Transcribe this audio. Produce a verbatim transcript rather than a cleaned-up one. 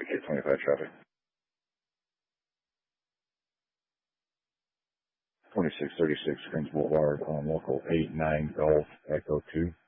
K twenty-five traffic. twenty-six thirty-six Springs Boulevard on local eight nine Golf Echo two.